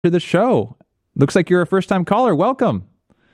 to the show. Looks like you're a first-time caller. Welcome.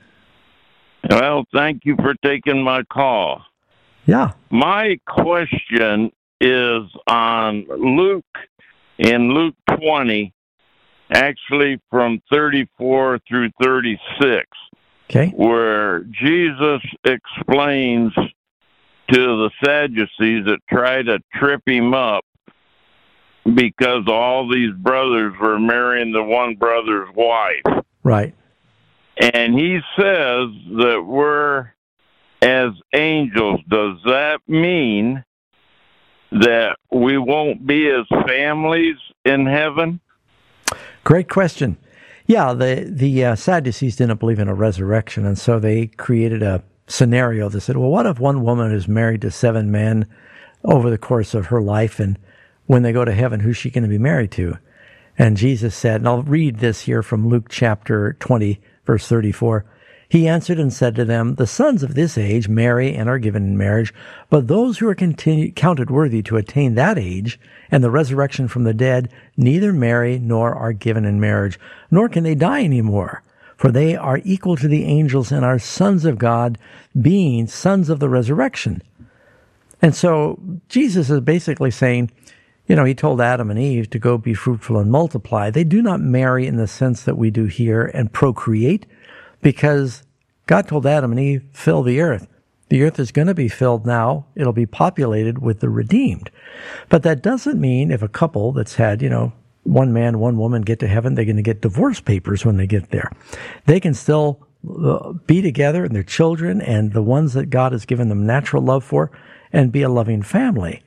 Well, thank you for taking my call. Yeah. My question is on Luke, in Luke 20, actually from 34 through 36, Okay. where Jesus explains to the Sadducees that try to trip him up because all these brothers were marrying the one brother's wife. Right. And he says that we're as angels. Does that mean that we won't be as families in heaven? Great question. Yeah, the Sadducees didn't believe in a resurrection, and so they created a scenario that said, well, what if one woman is married to 7 men over the course of her life, and when they go to heaven, who's she going to be married to? And Jesus said, and I'll read this here from Luke chapter 20, verse 34. He answered and said to them, the sons of this age marry and are given in marriage, but those who are counted worthy to attain that age and the resurrection from the dead neither marry nor are given in marriage, nor can they die any more. For they are equal to the angels and are sons of God, being sons of the resurrection. And so Jesus is basically saying, he told Adam and Eve to go be fruitful and multiply. They do not marry in the sense that we do here and procreate, because God told Adam and Eve, fill the earth. The earth is going to be filled now. It'll be populated with the redeemed. But that doesn't mean if a couple that's had, one man, one woman get to heaven, they're going to get divorce papers when they get there. They can still be together and their children and the ones that God has given them natural love for and be a loving family.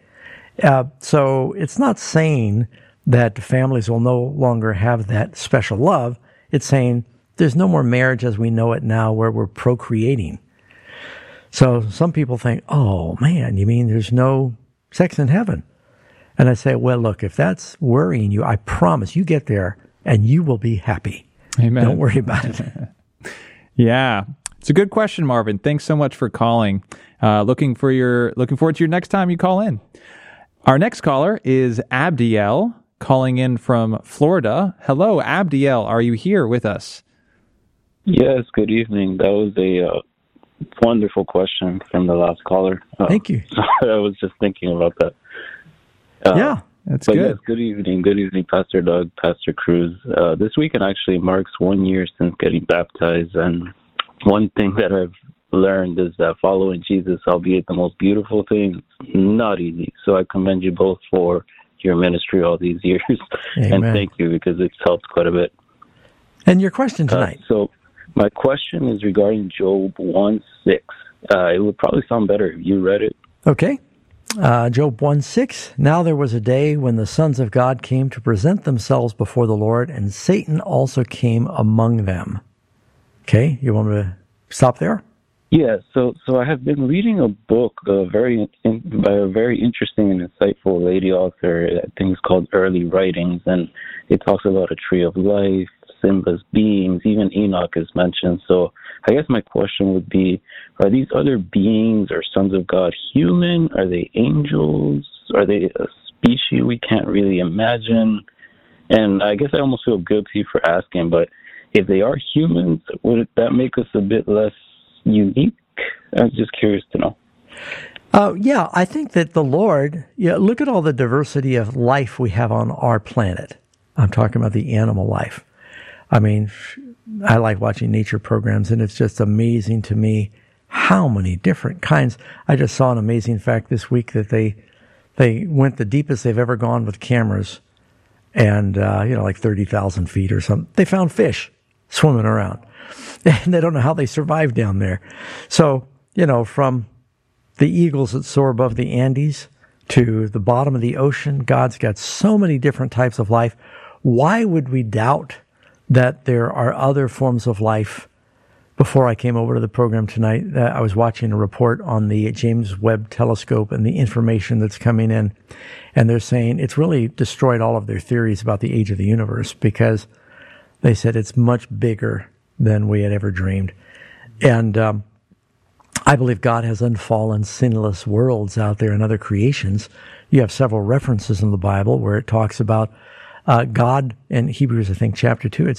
So it's not saying that families will no longer have that special love. It's saying there's no more marriage as we know it now where we're procreating. So some people think, oh man, you mean there's no sex in heaven? And I say, well, look, if that's worrying you, I promise you get there and you will be happy. Amen. Don't worry about it. Yeah. It's a good question, Marvin. Thanks so much for calling. Looking forward to your next time you call in. Our next caller is Abdiel, calling in from Florida. Hello, Abdiel. Are you here with us? Yes, good evening. That was a wonderful question from the last caller. Thank you. I was just thinking about that. Yeah, that's good. Yes, good evening. Good evening, Pastor Doug, Pastor Cruz. This weekend actually marks 1 year since getting baptized, and one thing that I've learned is that following Jesus, albeit the most beautiful thing, not easy. So I commend you both for your ministry all these years. Amen. And thank you, because it's helped quite a bit. And your question tonight? So my question is regarding Job 1:6. It would probably sound better if you read it. Okay. Job 1:6. Now there was a day when the sons of God came to present themselves before the Lord, and Satan also came among them. Okay, you want me to stop there? Yeah, so I have been reading a book by a very interesting and insightful lady author. I think it's called Early Writings, and it talks about a tree of life, sinless beings, even Enoch is mentioned. So I guess my question would be, are these other beings or sons of God human? Are they angels? Are they a species we can't really imagine? And I guess I almost feel guilty for asking, but if they are humans, would that make us a bit less unique? I'm just curious to know. Yeah, I think that the Lord, look at all the diversity of life we have on our planet. I'm talking about the animal life. I mean, I like watching nature programs, and it's just amazing to me how many different kinds. I just saw an amazing fact this week that they went the deepest they've ever gone with cameras, and like 30,000 feet or something. They found fish swimming around, and they don't know how they survive down there. So, from the eagles that soar above the Andes to the bottom of the ocean, God's got so many different types of life. Why would we doubt that there are other forms of life? Before I came over to the program tonight, I was watching a report on the James Webb Telescope and the information that's coming in. And they're saying it's really destroyed all of their theories about the age of the universe, because they said it's much bigger than we had ever dreamed. And I believe God has unfallen, sinless worlds out there and other creations. You have several references in the Bible where it talks about God in Hebrews, I think, chapter 2, it